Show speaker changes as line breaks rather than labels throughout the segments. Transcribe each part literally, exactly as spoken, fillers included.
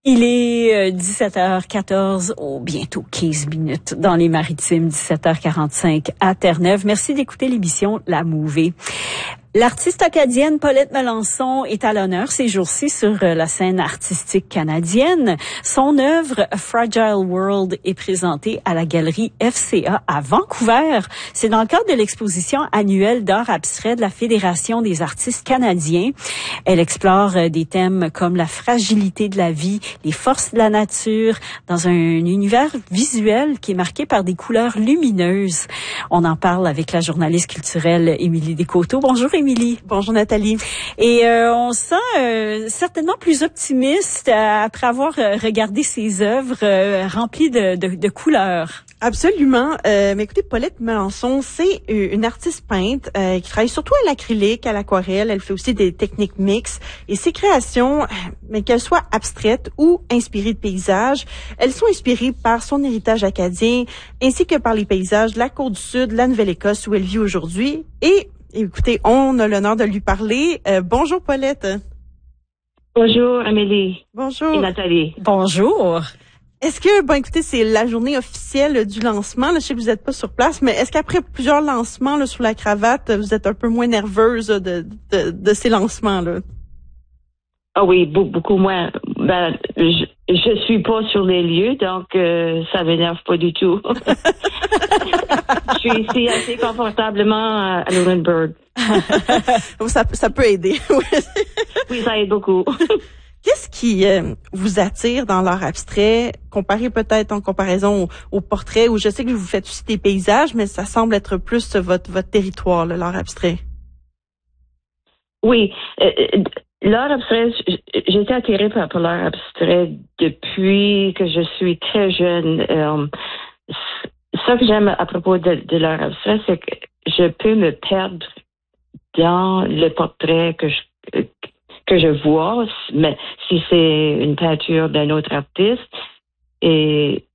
Il est dix-sept heures quatorze, oh, bientôt quinze minutes dans les Maritimes, dix-sept heures quarante-cinq à Terre-Neuve. Merci d'écouter l'émission La Mouvée. L'artiste acadienne Paulette Melançon est à l'honneur ces jours-ci sur la scène artistique canadienne. Son œuvre Fragile World est présentée à la galerie F C A à Vancouver. C'est dans le cadre de l'exposition annuelle d'art abstrait de la Fédération des artistes canadiens. Elle explore des thèmes comme la fragilité de la vie, les forces de la nature, dans un univers visuel qui est marqué par des couleurs lumineuses. On en parle avec la journaliste culturelle Émilie Descoteaux. Bonjour Émilie.
Bonjour Nathalie.
Et euh, on sent euh, certainement plus optimiste euh, après avoir euh, regardé ces œuvres euh, remplies de, de, de couleurs.
Absolument. Euh, mais écoutez, Paulette Melançon, c'est une artiste peintre euh, qui travaille surtout à l'acrylique, à l'aquarelle. Elle fait aussi des techniques mixtes. Et ses créations, mais qu'elles soient abstraites ou inspirées de paysages, elles sont inspirées par son héritage acadien, ainsi que par les paysages de la côte du Sud, la Nouvelle-Écosse, où elle vit aujourd'hui. Et écoutez, on a l'honneur de lui parler. Euh, bonjour Paulette.
Bonjour Amélie.
Bonjour.
Et Nathalie.
Bonjour.
Est-ce que, bon, écoutez, c'est la journée officielle du lancement. Là, je sais que vous n'êtes pas sur place, mais est-ce qu'après plusieurs lancements là, sur la cravate, vous êtes un peu moins nerveuse de, de, de ces lancements-là?
Ah oui, beaucoup, beaucoup moins. Ben, je, je suis pas sur les lieux, donc euh, ça m'énerve pas du tout. Je suis ici assez confortablement à Lunenburg.
ça, ça peut aider.
Oui, ça aide beaucoup.
Qu'est-ce qui euh, vous attire dans l'art abstrait, comparé peut-être en comparaison au, au portrait, où je sais que vous faites aussi des paysages, mais ça semble être plus votre, votre territoire, là, l'art abstrait?
Oui. Euh, l'art abstrait, j'ai été attirée par, par l'art abstrait depuis que je suis très jeune. Euh, ce que j'aime à propos de, de l'art abstrait, c'est que je peux me perdre dans le portrait que je... que je vois, mais si c'est une peinture d'un autre artiste. Et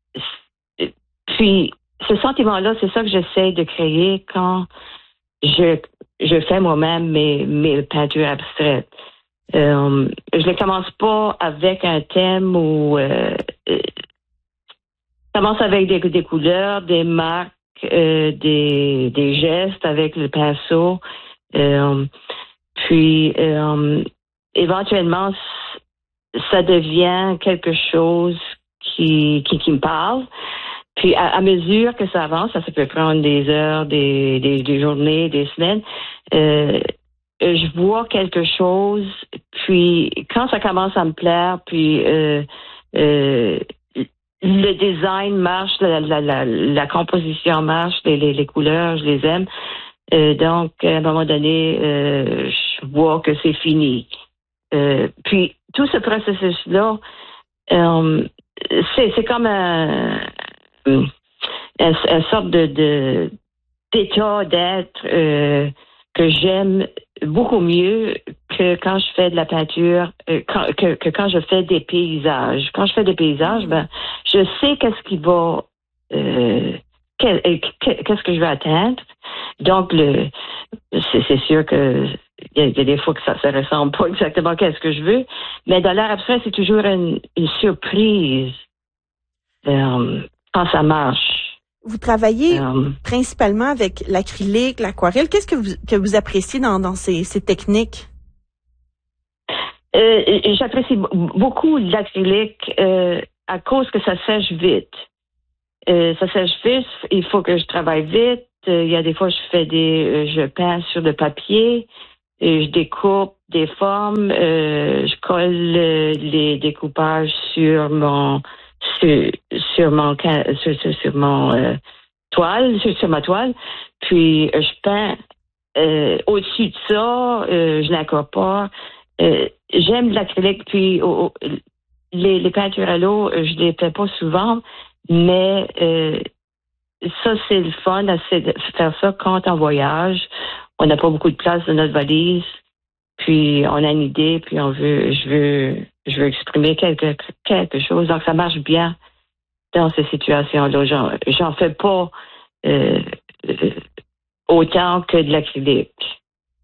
puis, ce sentiment-là, c'est ça que j'essaie de créer quand je, je fais moi-même mes, mes peintures abstraites. Euh, je ne commence pas avec un thème ou... Euh, je commence avec des, des couleurs, des marques, euh, des, des gestes avec le pinceau. Euh, puis... Euh, éventuellement, ça devient quelque chose qui, qui, qui me parle. Puis, à, à mesure que ça avance, ça, ça peut prendre des heures, des, des, des journées, des semaines, euh, je vois quelque chose. Puis, quand ça commence à me plaire, puis euh, euh, le design marche, la, la, la, la composition marche, les, les, les couleurs, je les aime. Euh, donc, à un moment donné, euh, je vois que c'est fini. Euh, puis tout ce processus-là, euh, c'est, c'est comme un, un, un sorte de, de d'état d'être euh, que j'aime beaucoup mieux que quand je fais de la peinture, euh, quand, que, que quand je fais des paysages. Quand je fais des paysages, ben je sais qu'est-ce qui va, euh, qu'est-ce que je vais atteindre. Donc le, c'est, c'est sûr que il y, y a des fois que ça ne ressemble pas exactement à ce que je veux, mais dans l'art abstrait, c'est toujours une, une surprise euh, quand ça marche.
Vous travaillez
euh,
principalement avec l'acrylique, l'aquarelle. Qu'est-ce que vous, que vous appréciez dans, dans ces, ces techniques?
Euh, j'apprécie beaucoup l'acrylique euh, à cause que ça sèche vite. Euh, ça sèche vite, il faut que je travaille vite. Euh, il y a des fois, je fais des, euh, je peins sur le papier. Et je découpe des formes, euh, je colle euh, les découpages sur mon sur, sur mon sur, sur, sur mon euh, toile, sur, sur ma toile, puis euh, je peins euh, au-dessus de ça, euh, je l'incorpore. Euh, j'aime l'acrylique, puis oh, oh, les, les peintures à l'eau, je les fais pas souvent, mais euh, ça c'est le fun, c'est de faire ça quand on voyage. On n'a pas beaucoup de place dans notre valise, puis on a une idée, puis on veut, je veux, je veux exprimer quelque quelque chose. Donc ça marche bien dans ces situations-là. J'en, j'en fais pas euh, autant que de l'acrylique.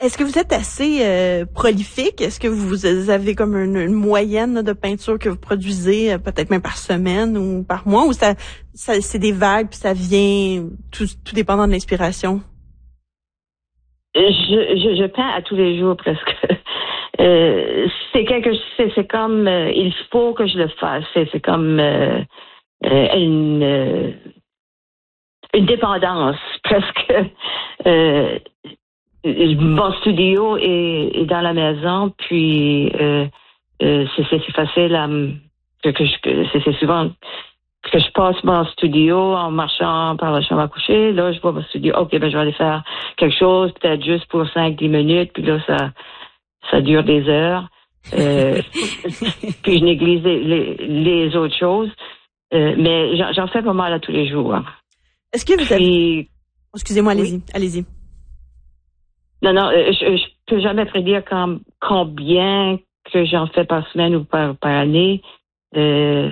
Est-ce que vous êtes assez euh, prolifique? Est-ce que vous avez comme une, une moyenne là, de peinture que vous produisez, euh, peut-être même par semaine ou par mois, ou ça, ça c'est des vagues puis ça vient tout, tout dépendant de l'inspiration?
Je, je, je peins à tous les jours presque. Euh, c'est quelque, c'est, c'est comme euh, il faut que je le fasse. C'est, c'est comme euh, euh, une euh, une dépendance presque. Euh, mon studio est, est dans la maison, puis euh, euh, c'est, c'est, c'est facile à que, que je, que c'est, c'est souvent que je passe mon studio en marchant par la chambre à coucher. Là, je vois mon studio. Ok, ben je vais aller faire quelque chose, peut-être juste pour cinq dix minutes, puis là ça ça dure des heures. Euh, puis je néglige les, les, les autres choses, euh, mais j'en, j'en fais pas mal à tous les jours.
Est-ce que vous
puis,
avez... Excusez-moi, allez-y,
oui.
allez-y.
Non, non, je, je peux jamais prédire quand, combien que j'en fais par semaine ou par, par année. Euh,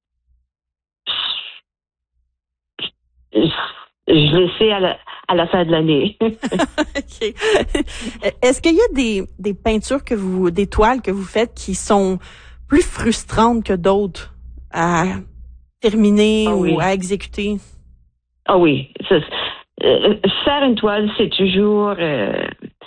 je, je le sais à la, à la fin de l'année.
Okay. Est-ce qu'il y a des, des peintures que vous, des toiles que vous faites qui sont plus frustrantes que d'autres à terminer
Ah,
ou
oui.
à exécuter?
Ah oui, ça, euh, faire une toile, c'est toujours euh,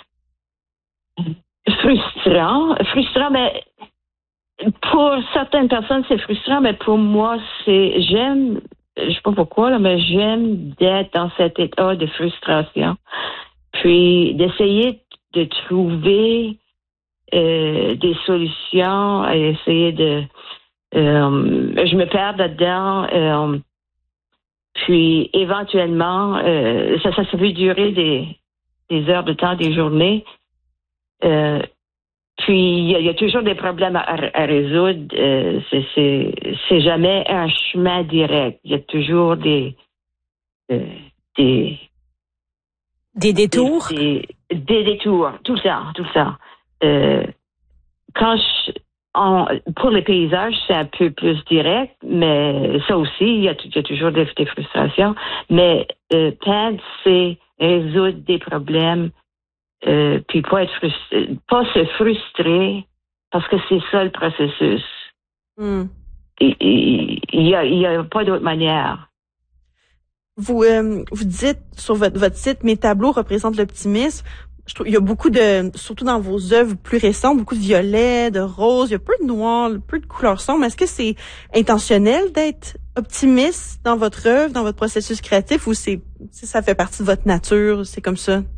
frustrant. Frustrant, mais pour certaines personnes, c'est frustrant, mais pour moi, c'est j'aime, je sais pas pourquoi, là, mais j'aime d'être dans cet état de frustration. Puis d'essayer de trouver euh, des solutions, à essayer de euh, je me perds là-dedans. Euh, Puis, éventuellement, euh, ça, ça, ça peut durer des, des heures de temps, des journées. Euh, puis, il y, y a toujours des problèmes à, à résoudre. Euh, c'est, c'est, c'est jamais un chemin direct. Il y a toujours des... Euh, des
Des détours?
Des, des, des détours, tout le temps, tout le temps. Euh, quand je... En, pour les paysages, c'est un peu plus direct, mais ça aussi, il y a, il y a toujours des, des frustrations. Mais euh, peindre, c'est résoudre des problèmes, euh, puis pas être frustré, pas se frustrer, parce que c'est ça le processus.
Mm.
Il, il, il y a, il y a pas d'autre manière.
Vous, euh, vous dites sur votre, votre site, mes tableaux représentent l'optimisme. Je trouve, il y a beaucoup de, surtout dans vos œuvres plus récentes, beaucoup de violets, de roses, il y a peu de noir, peu de couleurs sombres. Est-ce que c'est intentionnel d'être optimiste dans votre œuvre, dans votre processus créatif, ou c'est, ça fait partie de votre nature, c'est comme ça?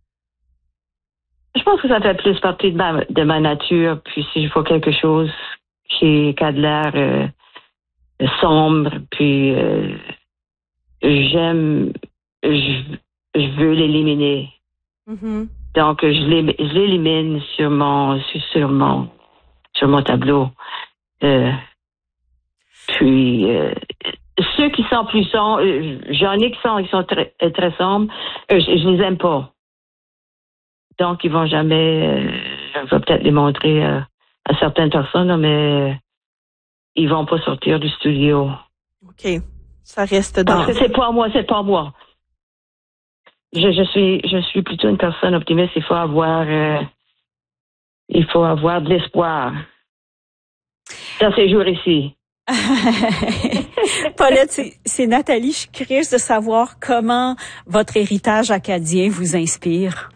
Je pense que ça fait plus partie de ma, de ma nature, puis si je vois quelque chose qui, qui a de l'air euh, sombre, puis euh, j'aime, je, je veux l'éliminer.
Mm-hmm. Donc,
je l'élimine sur mon, sur mon, sur mon tableau. Euh, puis, euh, ceux qui sont plus sombres, euh, j'en ai qui sont, qui sont très, très sombres, euh, je, je les aime pas. Donc, ils vont jamais, euh, je vais peut-être les montrer euh, à certaines personnes, mais euh, ils vont pas sortir du studio.
OK. Ça reste dans...
Parce que c'est pas moi, c'est pas moi. Je, je suis, je suis plutôt une personne optimiste. Il faut avoir, euh, il faut avoir de l'espoir dans ces jours-ci.
Paulette, c'est, c'est Nathalie. Je suis curieuse de savoir comment votre héritage acadien vous inspire.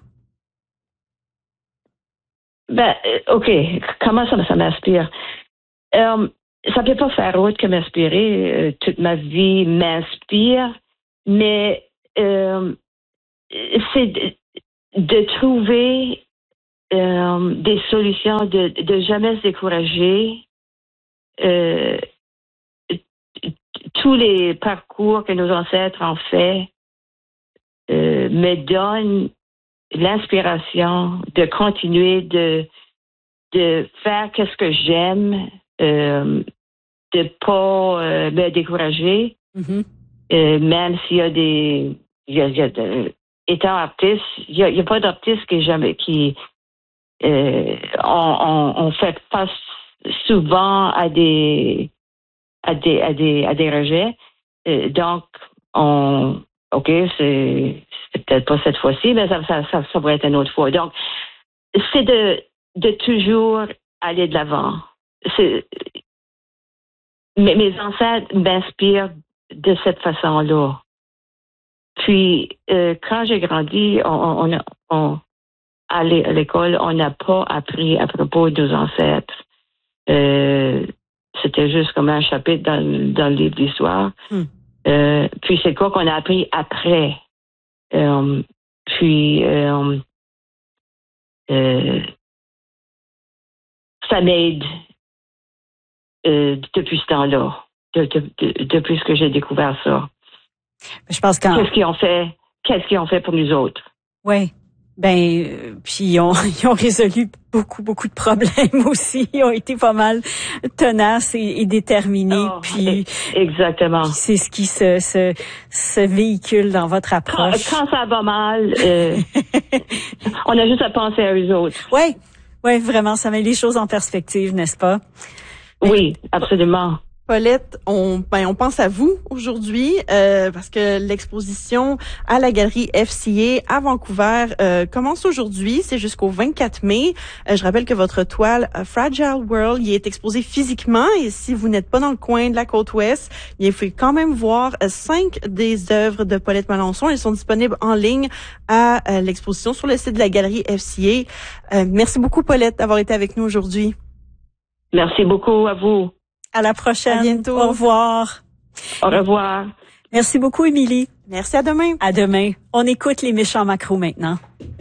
Ben, euh, OK. Comment ça, ça m'inspire? Euh, ça peut pas faire autre que m'inspirer. Euh, toute ma vie m'inspire, mais euh, c'est de, de trouver euh, des solutions, de, de jamais se décourager. Euh, tous les parcours que nos ancêtres ont fait euh, me donnent l'inspiration de continuer de, de faire qu'est-ce que j'aime, euh, de pas euh, me décourager,
Mm-hmm.
euh, même s'il y a des... Il y a, il y a de, étant artiste, il y a, il y a pas d'artiste qui jamais qui euh, on, on, on fait face souvent à des à des à des à des rejets. Euh, donc on OK, c'est, c'est peut-être pas cette fois-ci, mais ça, ça, ça, ça va être une autre fois. Donc, c'est de, de toujours aller de l'avant. C'est, mes, mes ancêtres m'inspirent de cette façon-là. Puis, euh, quand j'ai grandi, on, on, on, à l'école, on n'a pas appris à propos de nos ancêtres. Euh, c'était juste comme un chapitre dans, dans le livre d'histoire. Hmm. Euh, puis, c'est quoi qu'on a appris après. Euh, puis, euh, euh, ça m'aide euh, depuis ce temps-là, de, de, de, depuis que j'ai découvert ça.
Je pense qu'en...
Qu'est-ce qu'ils ont fait? Qu'est-ce qu'ils ont fait pour nous autres?
Oui. Ben, euh, puis ils ont, ils ont résolu beaucoup, beaucoup de problèmes aussi. Ils ont été pas mal tenaces et, et déterminés.
Oh,
puis
exactement.
Puis c'est ce qui se, se, se véhicule dans votre approche.
Quand, quand ça va mal, euh, on a juste à penser à eux autres.
Oui, oui, vraiment, ça met les choses en perspective, n'est-ce pas?
Oui, absolument.
Paulette, on, ben, on pense à vous aujourd'hui euh, parce que l'exposition à la galerie F C A à Vancouver euh, commence aujourd'hui. C'est jusqu'au vingt-quatre mai. Euh, je rappelle que votre toile A Fragile World y est exposée physiquement et si vous n'êtes pas dans le coin de la côte ouest, il faut quand même voir euh, cinq des œuvres de Paulette Melançon. Elles sont disponibles en ligne à euh, l'exposition sur le site de la galerie F C A. Euh, merci beaucoup Paulette d'avoir été avec nous aujourd'hui.
Merci beaucoup à vous.
À la prochaine.
À bientôt.
Au revoir.
Au revoir.
Merci beaucoup, Émilie.
Merci, à demain.
À demain. On écoute les méchants macros maintenant.